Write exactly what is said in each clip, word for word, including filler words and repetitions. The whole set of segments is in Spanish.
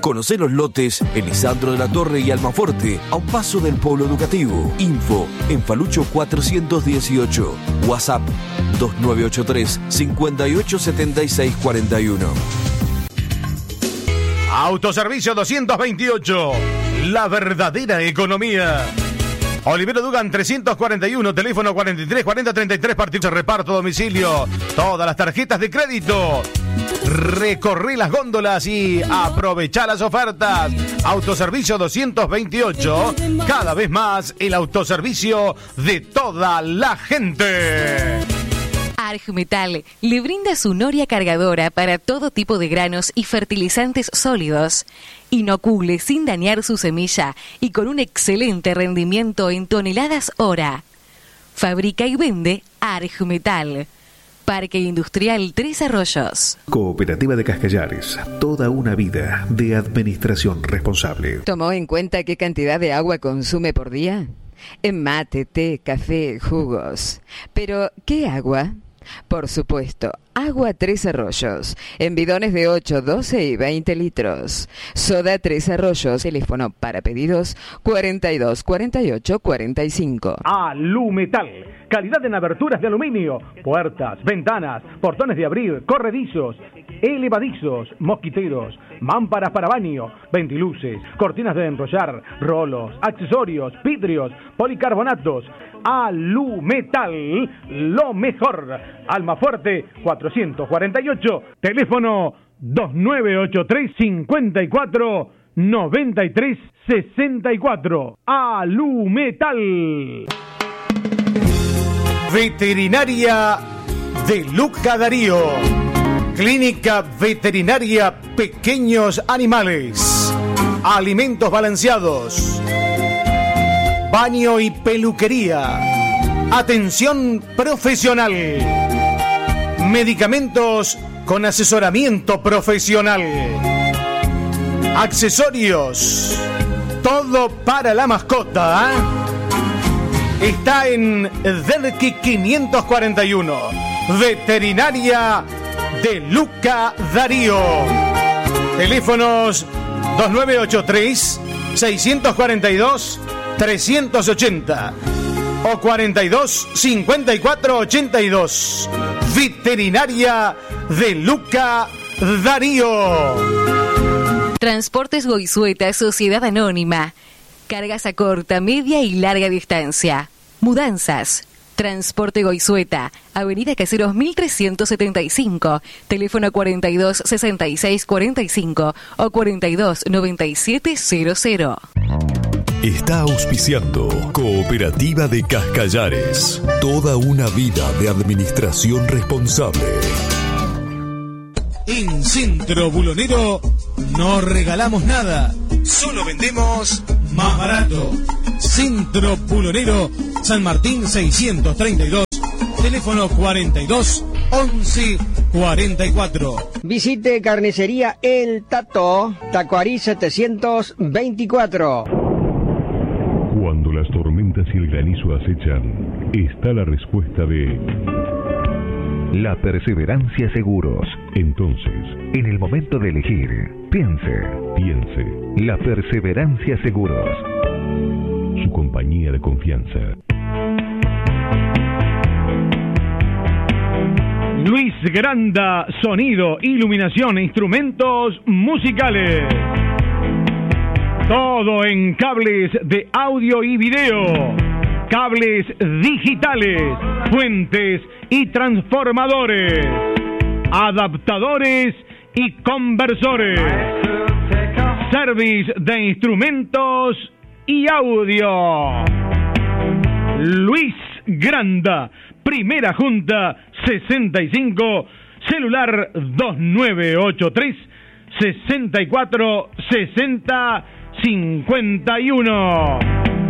Conocé los lotes Elisandro de la Torre y Almaforte, a un paso del Polo Educativo. Info en Falucho cuatrocientos dieciocho. WhatsApp dos nueve ocho tres, cinco ocho siete seis cuatro uno. Autoservicio doscientos veintiocho. La verdadera economía. Olivero Dugan trescientos cuarenta y uno, teléfono cuarenta y tres cuarenta treinta y tres, partidos de reparto, domicilio, todas las tarjetas de crédito. Recorrí las góndolas y aprovechá las ofertas. Autoservicio doscientos veintiocho, cada vez más el autoservicio de toda la gente. Argmetal le brinda su noria cargadora para todo tipo de granos y fertilizantes sólidos. Inocule sin dañar su semilla y con un excelente rendimiento en toneladas hora. Fabrica y vende Argmetal. Parque Industrial Tres Arroyos. Cooperativa de Cascallares. Toda una vida de administración responsable. ¿Tomó en cuenta qué cantidad de agua consume por día? En mate, té, café, jugos. Pero, ¿qué agua? Por supuesto, agua Tres Arroyos, en bidones de ocho, doce y veinte litros. Soda Tres Arroyos, teléfono para pedidos cuarenta y dos, cuarenta y ocho, cuarenta y cinco. Alumetal, calidad en aberturas de aluminio, puertas, ventanas, portones de abrir, corredizos, elevadizos, mosquiteros, mámparas para baño, ventiluces, cortinas de enrollar, rolos, accesorios, vidrios, policarbonatos. Alumetal, lo mejor. Almafuerte cuatrocientos cuarenta y ocho, teléfono dos nueve ocho tres, cinco cuatro, nueve tres seis cuatro. Alumetal. Veterinaria de Luca Darío. Clínica Veterinaria Pequeños Animales. Alimentos balanceados. Baño y peluquería. Atención profesional. Medicamentos con asesoramiento profesional. Accesorios. Todo para la mascota. ¿eh? Está en Derqui quinientos cuarenta y uno. Veterinaria de Luca Darío. Teléfonos dos nueve ocho tres, seis cuatro dos, tres ochenta o cuarenta y dos, cincuenta y cuatro, ochenta y dos. Veterinaria de Luca Darío. Transportes Goizueta, Sociedad Anónima. Cargas a corta, media y larga distancia. Mudanzas. Transporte Goizueta, Avenida Caseros mil trescientos setenta y cinco, teléfono cuarenta y dos, sesenta y seis, cuarenta y cinco o cuarenta y dos, noventa y siete cero cero. Está auspiciando Cooperativa de Cascallares. Toda una vida de administración responsable. En Centro Bulonero no regalamos nada, solo vendemos más barato. Centro Bulonero, San Martín seiscientos treinta y dos, teléfono cuarenta y dos, once, cuarenta y cuatro. Visite Carnicería El Tato, Tacuarí setecientos veinticuatro. Cuando las tormentas y el granizo acechan, está la respuesta de La Perseverancia Seguros. Entonces, en el momento de elegir, piense. Piense. La Perseverancia Seguros. Su compañía de confianza. Luis Granda, sonido, iluminación e instrumentos musicales. Todo en cables de audio y video, cables digitales, fuentes y transformadores, adaptadores y conversores, service de instrumentos y audio. Luis Granda, Primera Junta sesenta y cinco, celular dos nueve ocho tres, sesenta y cuatro, sesenta, cincuenta y uno.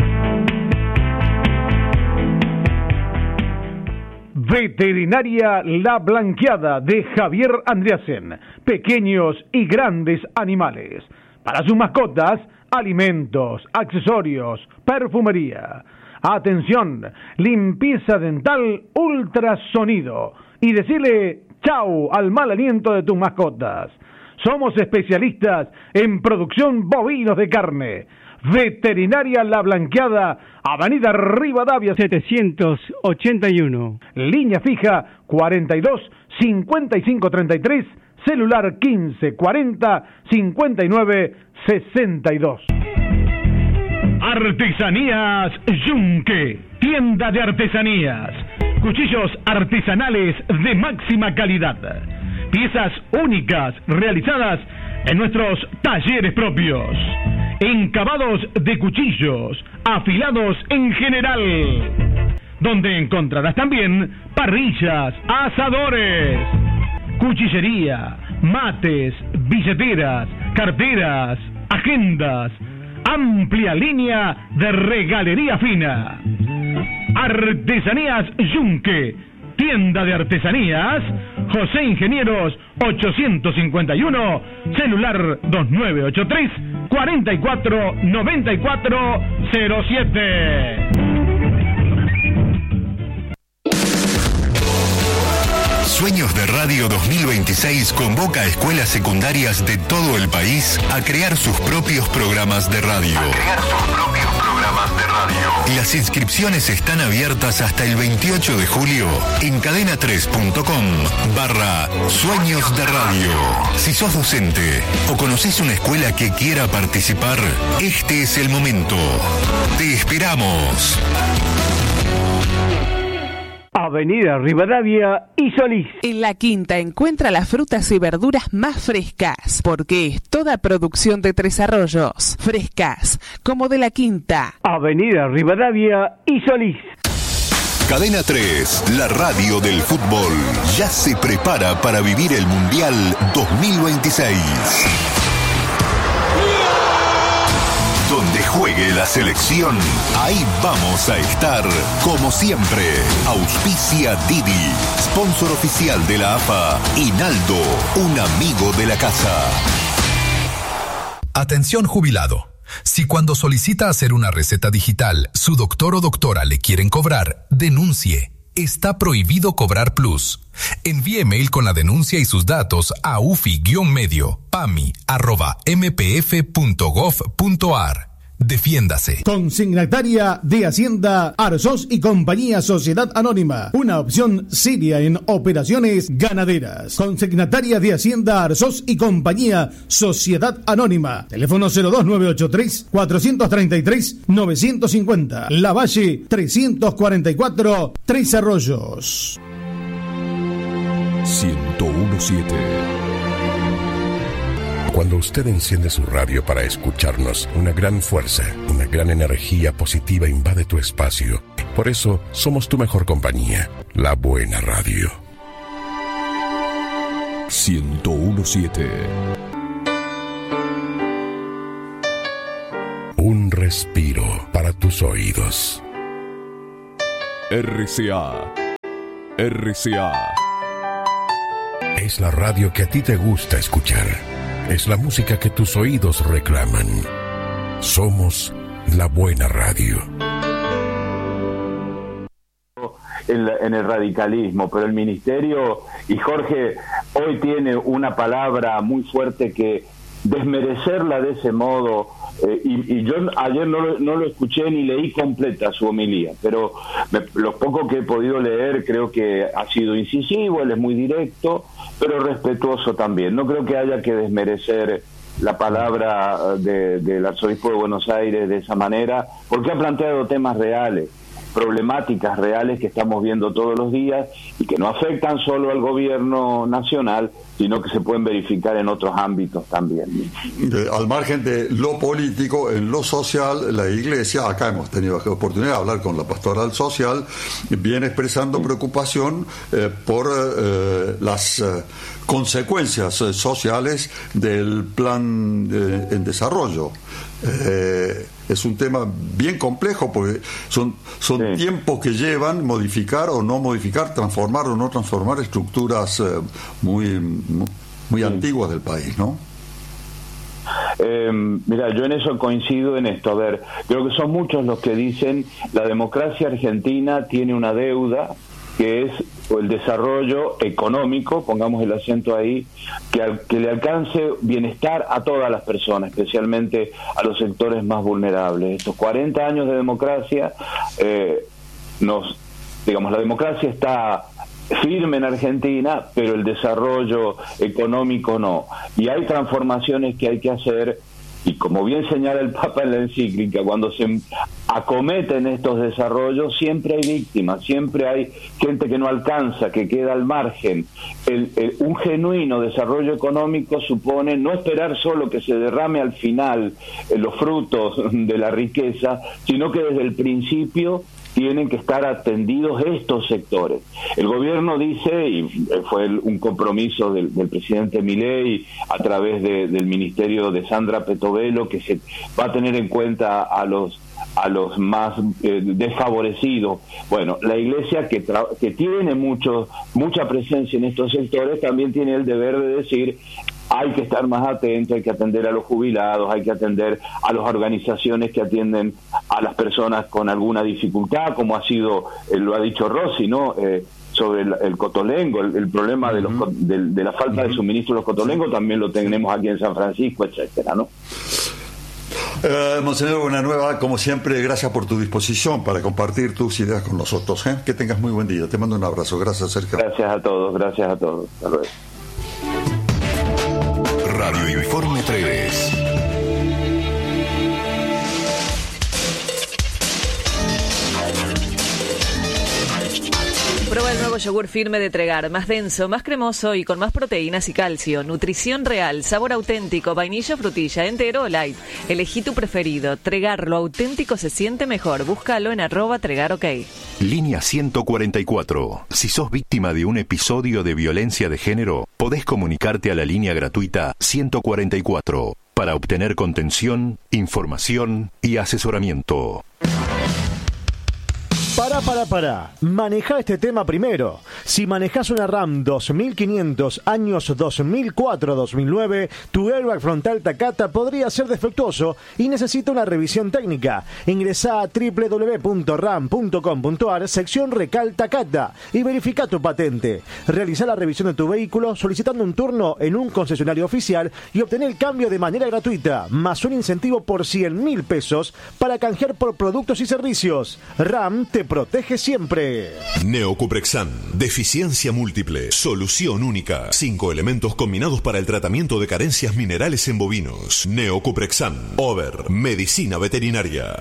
Veterinaria La Blanqueada de Javier Andreasen. Pequeños y grandes animales. Para sus mascotas, alimentos, accesorios, perfumería. Atención, limpieza dental ultrasonido. Y decirle chau al mal aliento de tus mascotas. Somos especialistas en producción bovinos de carne. Veterinaria La Blanqueada, Avenida Rivadavia setecientos ochenta y uno. Línea fija cuarenta y dos cincuenta y cinco treinta y tres, celular quince cuarenta cincuenta y nueve sesenta y dos. Artesanías Yunque, tienda de artesanías, cuchillos artesanales de máxima calidad, piezas únicas realizadas en nuestros talleres propios, encabados de cuchillos, afilados en general, donde encontrarás también parrillas, asadores, cuchillería, mates, billeteras, carteras, agendas, amplia línea de regalería fina. Artesanías Yunque, tienda de artesanías, José Ingenieros ochocientos cincuenta y uno, celular dos nueve ocho tres, cuarenta y cuatro noventa y cuatro cero siete. Sueños de Radio dos mil veintiséis convoca a escuelas secundarias de todo el país a crear sus propios programas de radio. A crear sus propios programas de radio. Las inscripciones están abiertas hasta el veintiocho de julio en cadena tres punto com barra Sueños de Radio. Si sos docente o conocés una escuela que quiera participar, este es el momento. Te esperamos. Avenida Rivadavia y Solís. En La Quinta encuentra las frutas y verduras más frescas, porque es toda producción de Tres Arroyos. Frescas, como de La Quinta. Avenida Rivadavia y Solís. Cadena tres, la radio del fútbol, ya se prepara para vivir el Mundial dos mil veintiséis. Donde juegue la selección, ahí vamos a estar, como siempre. Auspicia Didi, sponsor oficial de la A F A, y Naldo, un amigo de la casa. Atención jubilado. Si cuando solicita hacer una receta digital, su doctor o doctora le quieren cobrar, denuncie. Está prohibido cobrar plus. Envíe mail con la denuncia y sus datos a ufi-medio pami arroba mpf punto gov punto ar. Defiéndase. Consignataria de Hacienda Arzós y Compañía Sociedad Anónima, una opción seria en operaciones ganaderas. Consignataria de Hacienda Arzós y Compañía Sociedad Anónima, teléfono cero dos nueve ocho tres cuatro tres tres nueve cinco cero, La Valle trescientos cuarenta y cuatro, Tres Arroyos. ciento uno punto siete. Cuando usted enciende su radio para escucharnos, una gran fuerza, una gran energía positiva invade tu espacio. Por eso, somos tu mejor compañía, la buena radio. ciento uno punto siete. Un respiro para tus oídos. R C A. R C A. Es la radio que a ti te gusta escuchar. Es la música que tus oídos reclaman. Somos la buena radio. En, en el radicalismo, pero el ministerio, y Jorge hoy tiene una palabra muy fuerte que desmerecerla de ese modo, eh, y, y yo ayer no lo, no lo escuché ni leí completa su homilía, pero me, lo poco que he podido leer creo que ha sido incisivo, él es muy directo, pero respetuoso también. No creo que haya que desmerecer la palabra de, del arzobispo de Buenos Aires de esa manera, porque ha planteado temas reales, problemáticas reales que estamos viendo todos los días y que no afectan solo al gobierno nacional, sino que se pueden verificar en otros ámbitos también. Eh, al margen de lo político, en lo social, la Iglesia, acá hemos tenido la oportunidad de hablar con la pastoral social, viene expresando preocupación eh, por eh, las eh, consecuencias eh, sociales del plan de, en desarrollo. Eh, es un tema bien complejo porque son, son sí. tiempos que llevan modificar o no modificar, transformar o no transformar estructuras eh, muy, muy, muy sí. antiguas del país, ¿no? Eh, mira, yo en eso coincido en esto. A ver, creo que son muchos los que dicen la democracia argentina tiene una deuda que es el desarrollo económico, pongamos el acento ahí, que, al, que le alcance bienestar a todas las personas, especialmente a los sectores más vulnerables. Estos cuarenta años de democracia, eh, nos, digamos, la democracia está firme en Argentina, pero el desarrollo económico no. Y hay transformaciones que hay que hacer, y como bien señala el Papa en la encíclica, cuando se acometen estos desarrollos siempre hay víctimas, siempre hay gente que no alcanza, que queda al margen. El, el, un genuino desarrollo económico supone no esperar solo que se derrame al final eh, los frutos de la riqueza, sino que desde el principio tienen que estar atendidos estos sectores. El gobierno dice, y fue el, un compromiso del, del presidente Milei a través de, del ministerio de Sandra Petovelo, que se va a tener en cuenta a los a los más eh, desfavorecidos. Bueno, la Iglesia, que, tra- que tiene mucho, mucha presencia en estos sectores, también tiene el deber de decir: hay que estar más atento, hay que atender a los jubilados, hay que atender a las organizaciones que atienden a las personas con alguna dificultad, como ha sido, eh, lo ha dicho Rossi, ¿no? Eh, sobre el, el cotolengo, el, el problema de, los, de, de la falta de suministro de los cotolengos, también lo tenemos aquí en San Francisco, etcétera, ¿no? Eh, Monseñor Buenanueva, como siempre, gracias por tu disposición para compartir tus ideas con nosotros, ¿eh? Que tengas muy buen día. Te mando un abrazo. Gracias, Sergio. Gracias a todos, gracias a todos. Hasta luego. Radio Informe tres. Prueba el nuevo yogur firme de Tregar, más denso, más cremoso y con más proteínas y calcio. Nutrición real, sabor auténtico, vainilla, frutilla, entero o light. Elegí tu preferido. Tregar, lo auténtico se siente mejor. Búscalo en arroba Tregar OK. Línea ciento cuarenta y cuatro. Si sos víctima de un episodio de violencia de género, podés comunicarte a la línea gratuita ciento cuarenta y cuatro para obtener contención, información y asesoramiento. Pará, pará, pará. Manejá este tema primero. Si manejás una RAM dos mil quinientos años dos mil cuatro a dos mil nueve, tu airbag frontal Takata podría ser defectuoso y necesita una revisión técnica. Ingresá a doble u doble u doble u punto ram punto com punto a r, sección Recal Takata, y verifica tu patente. Realizá la revisión de tu vehículo solicitando un turno en un concesionario oficial y obtener el cambio de manera gratuita, más un incentivo por cien mil pesos para canjear por productos y servicios. RAM te protege siempre. Neocuprexan, deficiencia múltiple, solución única. Cinco elementos combinados para el tratamiento de carencias minerales en bovinos. Neocuprexan, Over, medicina veterinaria.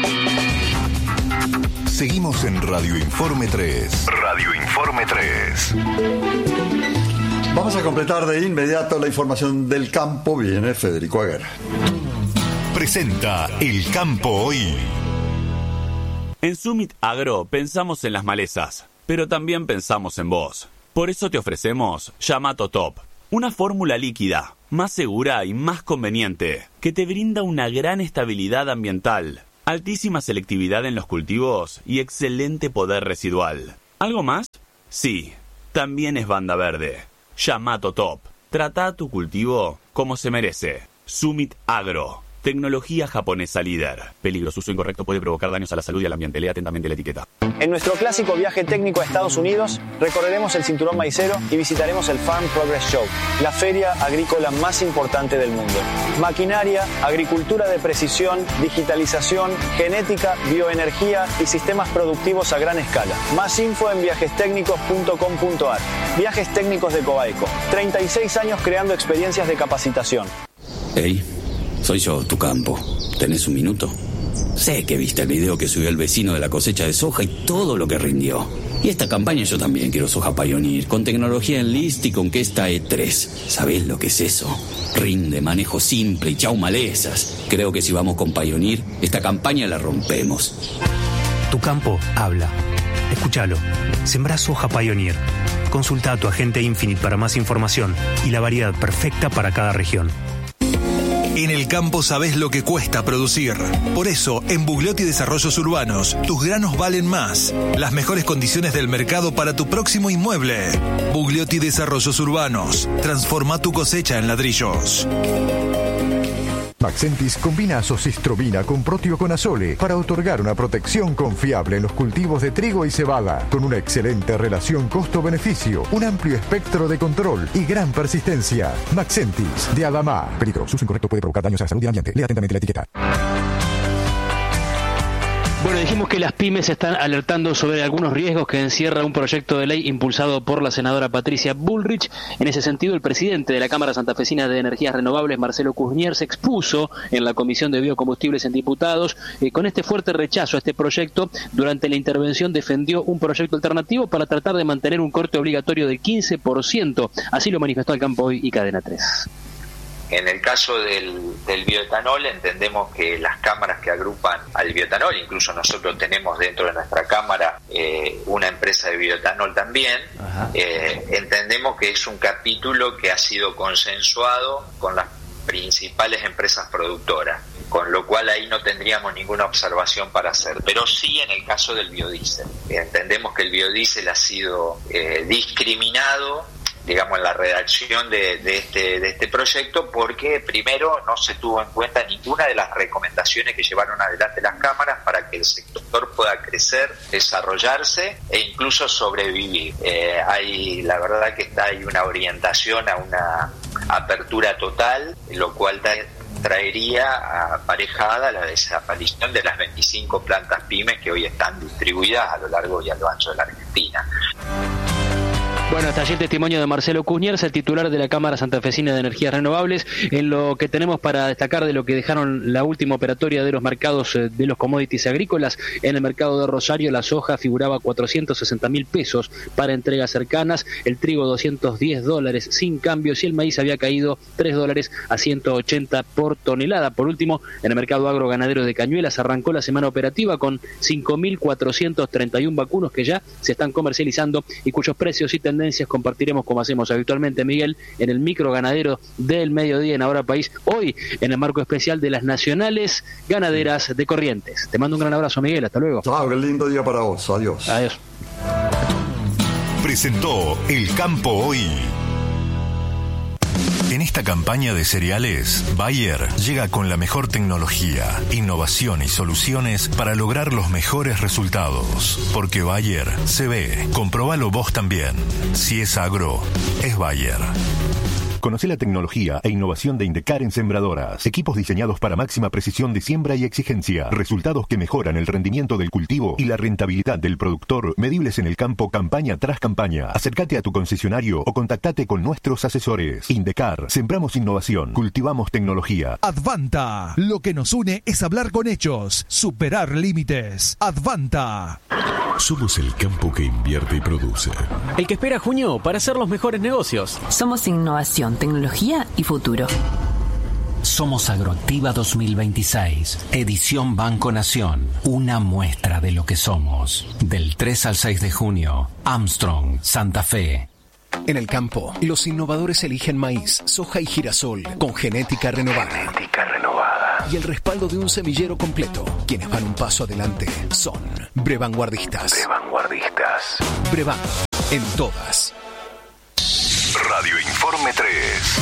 Seguimos en Radio Informe tres. Radio Informe tres. Vamos a completar de inmediato la información del campo. Viene Federico Aguer. Presenta El Campo Hoy. En Summit Agro pensamos en las malezas, pero también pensamos en vos. Por eso te ofrecemos Yamato Top, una fórmula líquida, más segura y más conveniente, que te brinda una gran estabilidad ambiental, altísima selectividad en los cultivos y excelente poder residual. ¿Algo más? Sí, también es banda verde. Yamato Top, trata tu cultivo como se merece. Summit Agro. Tecnología japonesa líder. Peligro, su uso incorrecto puede provocar daños a la salud y al ambiente. Lea atentamente la etiqueta. En nuestro clásico viaje técnico a Estados Unidos, recorreremos el cinturón maicero y visitaremos el Farm Progress Show, la feria agrícola más importante del mundo. Maquinaria, agricultura de precisión, digitalización, genética, bioenergía y sistemas productivos a gran escala. Más info en viajes técnicos punto com punto a r. Viajes Técnicos de Coaico. treinta y seis años creando experiencias de capacitación. Hey. Soy yo, tu campo. ¿Tenés un minuto? Sé que viste el video que subió el vecino de la cosecha de soja y todo lo que rindió. Y esta campaña yo también quiero soja Pioneer, con tecnología Enlist y con Kesta E tres. ¿Sabés lo que es eso? Rinde, manejo simple y chau malezas. Creo que si vamos con Pioneer, esta campaña la rompemos. Tu campo habla. Escúchalo. Sembrá soja Pioneer. Consulta a tu agente Infinite para más información y la variedad perfecta para cada región. En el campo sabés lo que cuesta producir. Por eso, en Bugliotti Desarrollos Urbanos, tus granos valen más. Las mejores condiciones del mercado para tu próximo inmueble. Bugliotti Desarrollos Urbanos. Transforma tu cosecha en ladrillos. Maxentis combina azocistrobina con proteoconazole para otorgar una protección confiable en los cultivos de trigo y cebada, con una excelente relación costo-beneficio, un amplio espectro de control y gran persistencia. Maxentis, de Adamá. Peligro, su uso incorrecto puede provocar daños a la salud y al ambiente. Lea atentamente la etiqueta. Bueno, dijimos que las pymes están alertando sobre algunos riesgos que encierra un proyecto de ley impulsado por la senadora Patricia Bullrich. En ese sentido, el presidente de la Cámara Santafesina de Energías Renovables, Marcelo Kuznier, se expuso en la Comisión de Biocombustibles en Diputados. Eh, con este fuerte rechazo a este proyecto, durante la intervención defendió un proyecto alternativo para tratar de mantener un corte obligatorio del quince por ciento. Así lo manifestó Al Campo Hoy y Cadena tres. En el caso del, del bioetanol, entendemos que las cámaras que agrupan al bioetanol, incluso nosotros tenemos dentro de nuestra cámara eh, una empresa de bioetanol también, eh, entendemos que es un capítulo que ha sido consensuado con las principales empresas productoras, con lo cual ahí no tendríamos ninguna observación para hacer. Pero sí en el caso del biodiesel. Entendemos que el biodiesel ha sido eh, discriminado, digamos, en la redacción de, de, este, de este proyecto, porque primero no se tuvo en cuenta ninguna de las recomendaciones que llevaron adelante las cámaras para que el sector pueda crecer, desarrollarse e incluso sobrevivir. Eh, hay, la verdad que está hay una orientación a una apertura total, lo cual da, traería aparejada la desaparición de las veinticinco plantas pymes que hoy están distribuidas a lo largo y a lo ancho de la Argentina. Bueno, hasta allí el testimonio de Marcelo Kuznier, el titular de la Cámara Santafesina de Energías Renovables, en lo que tenemos para destacar de lo que dejaron la última operatoria de los mercados de los commodities agrícolas. En el mercado de Rosario la soja figuraba cuatrocientos sesenta mil pesos para entregas cercanas, el trigo doscientos diez dólares sin cambios y el maíz había caído tres dólares a ciento ochenta por tonelada. Por último, en el mercado agroganadero de Cañuelas arrancó la semana operativa con cinco mil cuatrocientos treinta y uno vacunos que ya se están comercializando y cuyos precios y tendencias compartiremos, como hacemos habitualmente, Miguel, en el micro ganadero del mediodía en Ahora País, hoy en el marco especial de las nacionales ganaderas de Corrientes. Te mando un gran abrazo, Miguel, hasta luego. Chao, qué lindo día para vos, adiós. Adiós. Presentó El Campo Hoy. En esta campaña de cereales, Bayer llega con la mejor tecnología, innovación y soluciones para lograr los mejores resultados. Porque Bayer se ve. Comprobalo vos también. Si es agro, es Bayer. Conoce la tecnología e innovación de Indecar en sembradoras. Equipos diseñados para máxima precisión de siembra y exigencia. Resultados que mejoran el rendimiento del cultivo y la rentabilidad del productor, medibles en el campo campaña tras campaña. Acércate a tu concesionario o contactate con nuestros asesores. Indecar, sembramos innovación, cultivamos tecnología. Advanta, lo que nos une es hablar con hechos, superar límites. Advanta. Somos el campo que invierte y produce. El que espera junio para hacer los mejores negocios. Somos innovación, tecnología y futuro. Somos Agroactiva dos mil veintiséis, edición Banco Nación, una muestra de lo que somos. Del tres al seis de junio, Armstrong, Santa Fe. En el campo, los innovadores eligen maíz, soja y girasol con genética renovada. Genética renovada. Y el respaldo de un semillero completo. Quienes van un paso adelante son Brevanguardistas. Brevanguardistas. Brevan, en todas. Radio Informe tres.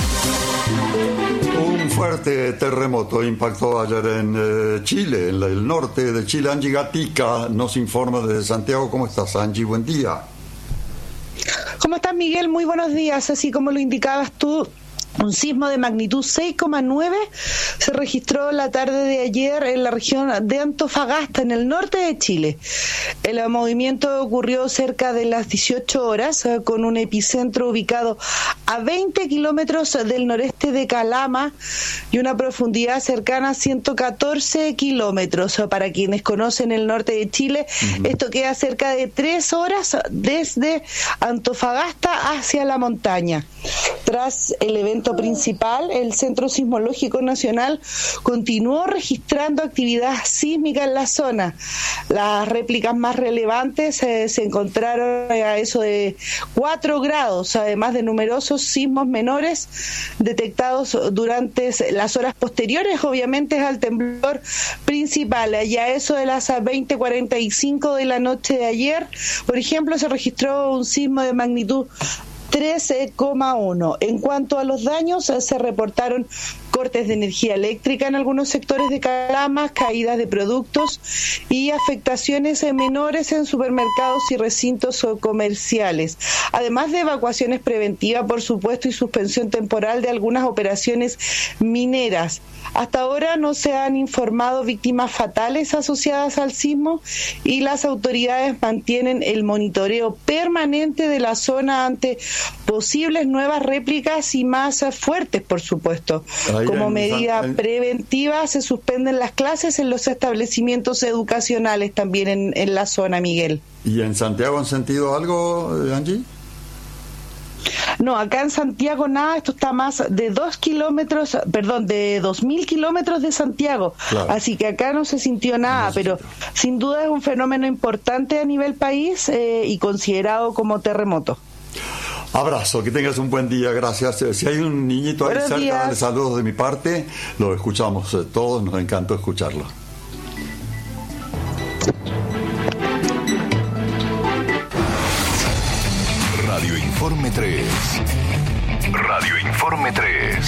Un fuerte terremoto impactó ayer en eh, Chile, en la, el norte de Chile. Angie Gatica nos informa desde Santiago. ¿Cómo estás, Angie? Buen día. ¿Cómo estás, Miguel? Muy buenos días. Así como lo indicabas tú, un sismo de magnitud seis coma nueve se registró la tarde de ayer en la región de Antofagasta, en el norte de Chile. El movimiento ocurrió cerca de las dieciocho horas, con un epicentro ubicado a veinte kilómetros del noreste de Calama y una profundidad cercana a ciento catorce kilómetros. Para quienes conocen el norte de Chile, uh-huh. Esto queda cerca de tres horas desde Antofagasta hacia la montaña. Tras el evento principal, el Centro Sismológico Nacional continuó registrando actividad sísmica en la zona. Las réplicas más relevantes eh, se encontraron a eso de cuatro grados, además de numerosos sismos menores detectados durante las horas posteriores, obviamente, al temblor principal. Y a eso de las veinte cuarenta y cinco de la noche de ayer, por ejemplo, se registró un sismo de magnitud tres coma uno. En cuanto a los daños, se reportaron cortes de energía eléctrica en algunos sectores de Calama, caídas de productos y afectaciones menores en supermercados y recintos comerciales, además de evacuaciones preventivas, por supuesto, y suspensión temporal de algunas operaciones mineras. Hasta ahora no se han informado víctimas fatales asociadas al sismo y las autoridades mantienen el monitoreo permanente de la zona ante posibles nuevas réplicas y más fuertes, por supuesto. Como medida preventiva se suspenden las clases en los establecimientos educacionales también en, en la zona, Miguel. ¿Y en Santiago han sentido algo, Angie? No, acá en Santiago nada, esto está más de dos kilómetros, perdón, de dos mil kilómetros de Santiago, claro. Así que acá no se sintió nada, no se pero sintió. Sin duda es un fenómeno importante a nivel país eh, y considerado como terremoto. Abrazo, que tengas un buen día, gracias. Si hay un niñito ahí cerca, días. Dale saludos de mi parte, lo escuchamos eh, todos, nos encantó escucharlo. Radio Informe tres. Radio Informe tres.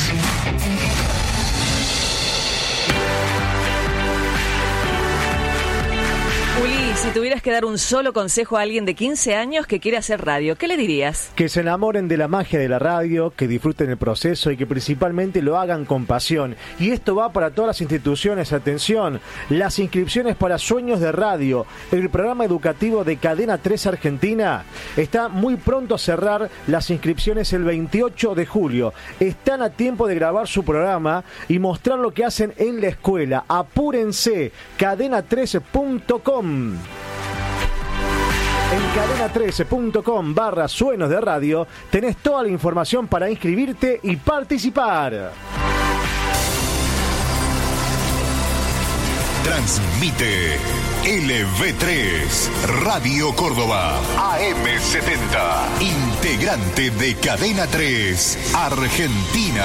Juli, si tuvieras que dar un solo consejo a alguien de quince años que quiere hacer radio, ¿qué le dirías? Que se enamoren de la magia de la radio, que disfruten el proceso y que principalmente lo hagan con pasión. Y esto va para todas las instituciones. Atención, las inscripciones para Sueños de Radio, el programa educativo de Cadena tres Argentina, está muy pronto a cerrar las inscripciones el veintiocho de julio. Están a tiempo de grabar su programa y mostrar lo que hacen en la escuela. Apúrense, cadena trece punto com. En cadena trece punto com barra Sueños de Radio tenés toda la información para inscribirte y participar. Transmite L V tres, Radio Córdoba, A M setenta, integrante de Cadena tres, Argentina.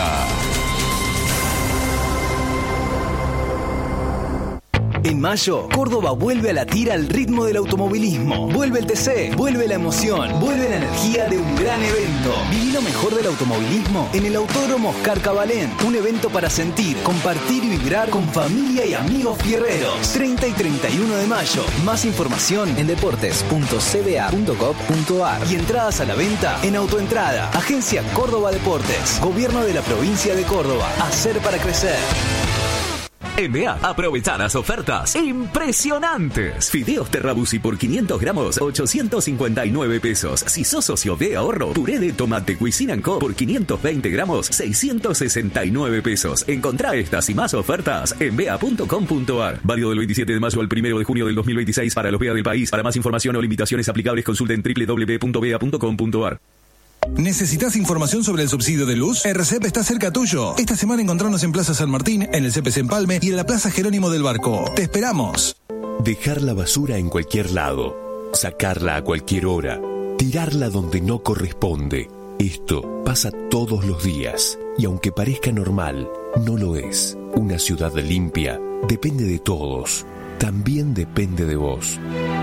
En mayo, Córdoba vuelve a latir al ritmo del automovilismo. Vuelve el T C, vuelve la emoción, vuelve la energía de un gran evento. Viví lo mejor del automovilismo en el Autódromo Oscar Cabalén. Un evento para sentir, compartir y vibrar con familia y amigos fierreros. treinta y treinta y uno de mayo. Más información en deportes punto c b a punto gov punto a r y entradas a la venta en Autoentrada. Agencia Córdoba Deportes. Gobierno de la provincia de Córdoba. Hacer para crecer. En B A, aprovecha las ofertas impresionantes. Fideos Terrabusi por quinientos gramos, ochocientos cincuenta y nueve pesos. Si sos socio de ahorro, puré de tomate Cuisine and Co por quinientos veinte gramos, seiscientos sesenta y nueve pesos. Encontrá estas y más ofertas en b a punto com punto a r. Válido del veintisiete de mayo al primero de junio del dos mil veintiséis para los B A del país. Para más información o limitaciones aplicables, consulten doble u doble u doble u punto b a punto com punto a r. ¿Necesitas información sobre el subsidio de luz? R C E P está cerca tuyo. Esta semana encontrarnos en Plaza San Martín, en el C P C Empalme y en la Plaza Jerónimo del Barco. ¡Te esperamos! Dejar la basura en cualquier lado, sacarla a cualquier hora, tirarla donde no corresponde. Esto pasa todos los días y aunque parezca normal, no lo es. Una ciudad limpia depende de todos. También depende de vos.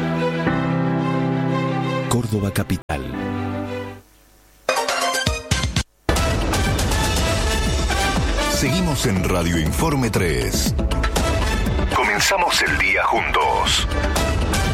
Córdoba Capital. Seguimos en Radio Informe tres. Comenzamos el día juntos.